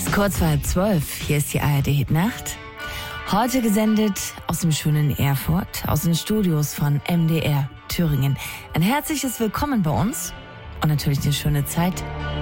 Kurz vor 11:30, hier ist die ARD-Hit-Nacht. Heute gesendet aus dem schönen Erfurt, aus den Studios von MDR Thüringen. Ein herzliches Willkommen bei uns und natürlich eine schöne Zeit